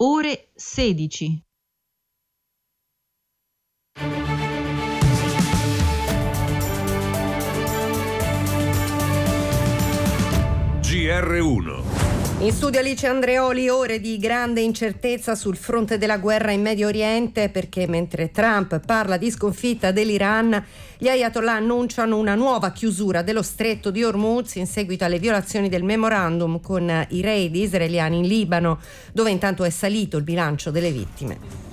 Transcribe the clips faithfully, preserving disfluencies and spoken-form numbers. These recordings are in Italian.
ore sedici. G R uno. In studio Alice Andreoli, ore di grande incertezza sul fronte della guerra in Medio Oriente, perché mentre Trump parla di sconfitta dell'Iran, gli Ayatollah annunciano una nuova chiusura dello stretto di Hormuz in seguito alle violazioni del memorandum con i raid israeliani in Libano, dove intanto è salito il bilancio delle vittime.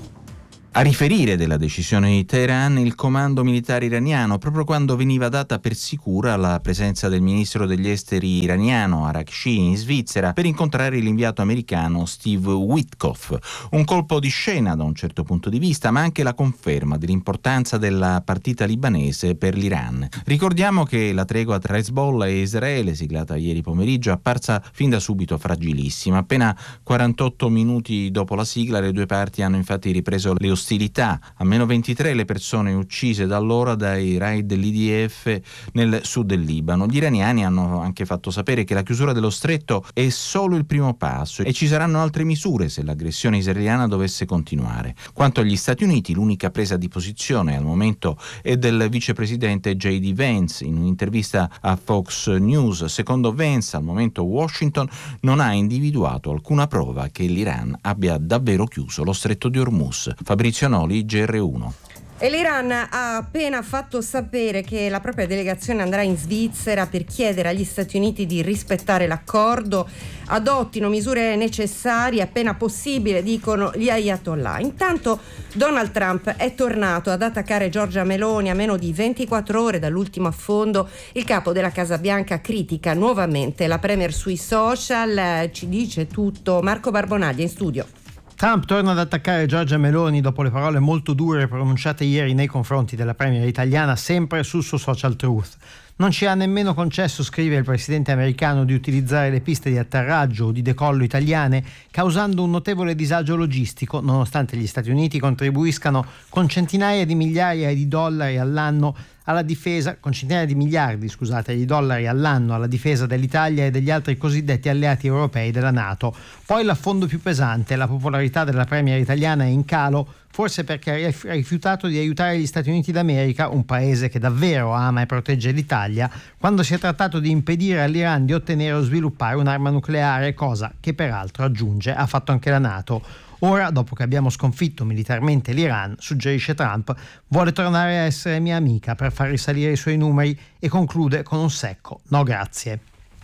A riferire della decisione di Teheran il comando militare iraniano, proprio quando veniva data per sicura la presenza del ministro degli esteri iraniano Araghchi in Svizzera per incontrare l'inviato americano Steve Witkoff. Un colpo di scena da un certo punto di vista, ma anche la conferma dell'importanza della partita libanese per l'Iran. Ricordiamo che la tregua tra Hezbollah e Israele, siglata ieri pomeriggio, è apparsa fin da subito fragilissima. Appena quarantotto minuti dopo la sigla, le due parti hanno infatti ripreso le ostilità. Almeno ventitré le persone uccise da allora dai raid dell'I D F nel sud del Libano. Gli iraniani hanno anche fatto sapere che la chiusura dello stretto è solo il primo passo e ci saranno altre misure se l'aggressione israeliana dovesse continuare. Quanto agli Stati Uniti, l'unica presa di posizione al momento è del vicepresidente J D Vance. In un'intervista a Fox News, secondo Vance, al momento Washington non ha individuato alcuna prova che l'Iran abbia davvero chiuso lo stretto di Hormuz. Fabrizio Noli, G R uno. E l'Iran ha appena fatto sapere che la propria delegazione andrà in Svizzera per chiedere agli Stati Uniti di rispettare l'accordo, adottino misure necessarie appena possibile, dicono gli Ayatollah. Intanto Donald Trump è tornato ad attaccare Giorgia Meloni a meno di ventiquattro ore dall'ultimo affondo. Il capo della Casa Bianca critica nuovamente la premier sui social, ci dice tutto Marco Barbonaglia in studio. Trump torna ad attaccare Giorgia Meloni dopo le parole molto dure pronunciate ieri nei confronti della premier italiana, sempre sul suo social Truth. Non ci ha nemmeno concesso, scrive il presidente americano, di utilizzare le piste di atterraggio o di decollo italiane, causando un notevole disagio logistico, nonostante gli Stati Uniti contribuiscano con centinaia di migliaia di dollari all'anno alla difesa, con centinaia di miliardi, scusate, di dollari all'anno alla difesa dell'Italia e degli altri cosiddetti alleati europei della NATO. Poi l'affondo più pesante, la popolarità della premier italiana è in calo, forse perché ha rifiutato di aiutare gli Stati Uniti d'America, un paese che davvero ama e protegge l'Italia, quando si è trattato di impedire all'Iran di ottenere o sviluppare un'arma nucleare, cosa che peraltro, aggiunge, ha fatto anche la NATO. Ora, dopo che abbiamo sconfitto militarmente l'Iran, suggerisce Trump, vuole tornare a essere mia amica per far risalire i suoi numeri e conclude con un secco no grazie.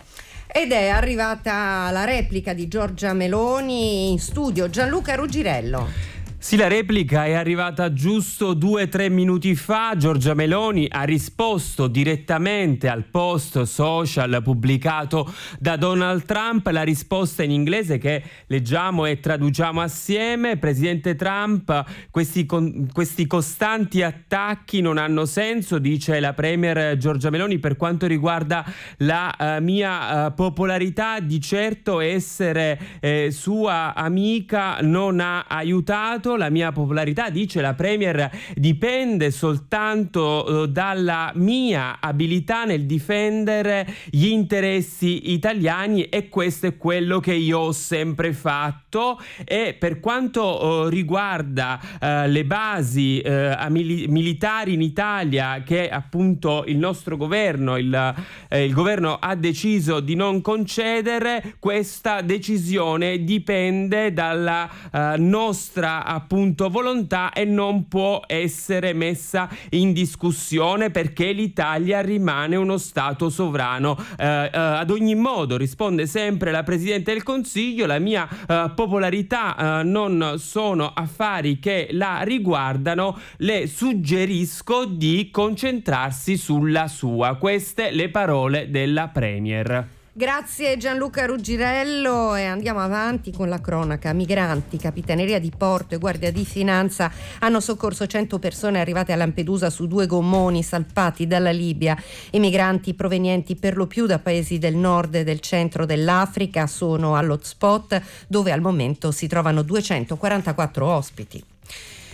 Ed è arrivata la replica di Giorgia Meloni in studio. Gianluca Ruggirello. Sì, la replica è arrivata giusto due o tre minuti fa. Giorgia Meloni ha risposto direttamente al post social pubblicato da Donald Trump. La risposta in inglese che leggiamo e traduciamo assieme. Presidente Trump, questi, con, questi costanti attacchi non hanno senso, dice la premier Giorgia Meloni. Per quanto riguarda la uh, mia uh, popolarità, di certo essere eh, sua amica non ha aiutato. La mia popolarità, dice la premier, dipende soltanto dalla mia abilità nel difendere gli interessi italiani e questo è quello che io ho sempre fatto. E per quanto riguarda uh, le basi uh, mili- militari in Italia, che appunto il nostro governo, il, eh, il governo ha deciso di non concedere, questa decisione dipende dalla uh, nostra appunto volontà e non può essere messa in discussione perché l'Italia rimane uno Stato sovrano. Eh, eh, ad ogni modo, risponde sempre la Presidente del Consiglio, la mia eh, popolarità eh, non sono affari che la riguardano, le suggerisco di concentrarsi sulla sua. Queste le parole della Premier. Grazie Gianluca Ruggirello e andiamo avanti con la cronaca. Migranti, Capitaneria di Porto e Guardia di Finanza hanno soccorso cento persone arrivate a Lampedusa su due gommoni salpati dalla Libia. I migranti provenienti per lo più da paesi del nord e del centro dell'Africa sono all'hotspot dove al momento si trovano duecentoquarantaquattro ospiti.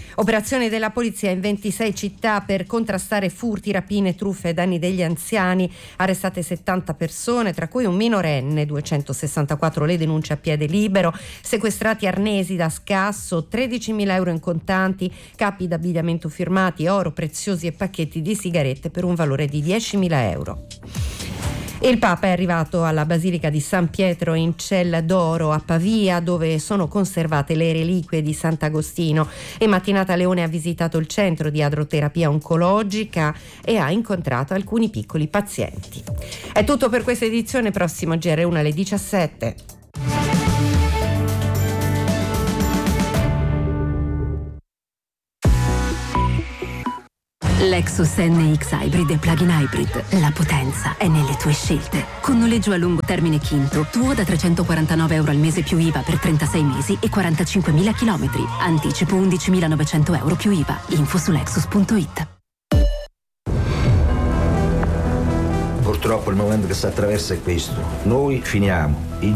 Operazioni della polizia in ventisei città per contrastare furti, rapine, truffe ai danni degli anziani. Arrestate settanta persone, tra cui un minorenne, duecentosessantaquattro le denunce a piede libero, sequestrati arnesi da scasso, tredicimila euro in contanti, capi d'abbigliamento firmati, oro, preziosi e pacchetti di sigarette per un valore di diecimila euro. Il Papa è arrivato alla Basilica di San Pietro in Cella d'Oro a Pavia, dove sono conservate le reliquie di Sant'Agostino. In mattinata Leone ha visitato il centro di adroterapia oncologica e ha incontrato alcuni piccoli pazienti. È tutto per questa edizione, prossimo G R uno alle diciassette. Lexus N X Hybrid e Plug-in Hybrid. La potenza è nelle tue scelte. Con noleggio a lungo termine Quinto, tuo da trecentoquarantanove euro al mese più I V A per trentasei mesi e quarantacinquemila chilometri. Anticipo undicimilanovecento euro più I V A. Info su lexus punto it. Purtroppo il momento che si attraversa è questo. Noi finiamo. I